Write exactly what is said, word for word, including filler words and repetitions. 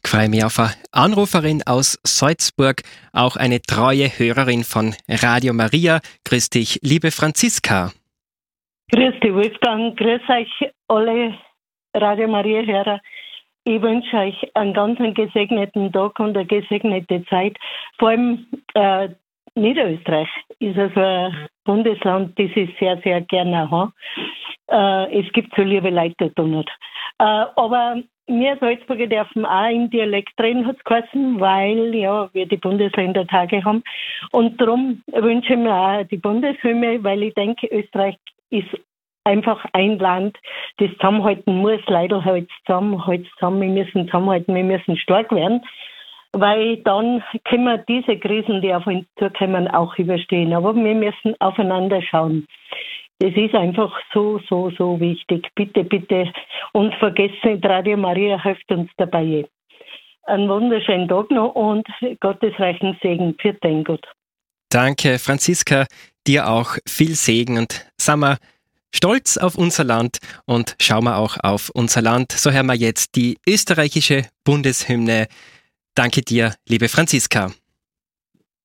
Ich freue mich auf eine Anruferin aus Salzburg, auch eine treue Hörerin von Radio Maria. Grüß dich, liebe Franziska. Grüß dich, Wolfgang. Grüß euch alle Radio Maria-Hörer. Ich wünsche euch einen ganz gesegneten Tag und eine gesegnete Zeit. Vor allem äh, Niederösterreich ist also ein Bundesland, das ich sehr, sehr gerne habe. Äh, es gibt so liebe Leute da nicht. Äh, aber wir Salzburger dürfen auch im Dialekt reden, hat es geheißen, weil ja, wir die Bundesländertage haben. Und darum wünsche ich mir auch die Bundeshymne, weil ich denke, Österreich ist einfach ein Land, das zusammenhalten muss. Leider halt zusammen, halt zusammen. Wir müssen zusammenhalten, wir müssen stark werden, weil dann können wir diese Krisen, die auf uns zukommen, auch überstehen. Aber wir müssen aufeinander schauen. Das ist einfach so, so, so wichtig. Bitte, bitte. Und vergesst nicht, Radio Maria hilft uns dabei. Einen wunderschönen Tag noch und gottesreichen Segen. Für den Gott. Danke, Franziska. Dir auch viel Segen und sind wir stolz auf unser Land und schauen wir auch auf unser Land. So hören wir jetzt die österreichische Bundeshymne. Danke dir, liebe Franziska.